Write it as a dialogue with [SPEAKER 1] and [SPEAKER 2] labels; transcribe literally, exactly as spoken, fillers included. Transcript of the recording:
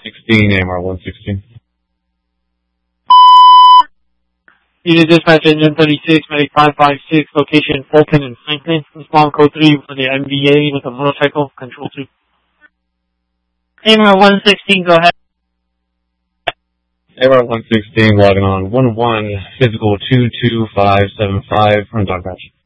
[SPEAKER 1] sixteen, A M R one sixteen.
[SPEAKER 2] Unit Dispatch Engine thirty-six, Medic five five six, location Fulton and Franklin. Respond code three for the M V A with a motorcycle, control two.
[SPEAKER 3] A M R one sixteen, go ahead.
[SPEAKER 1] A M R one sixteen, logging on one one, physical two two five seven five, front dog patch.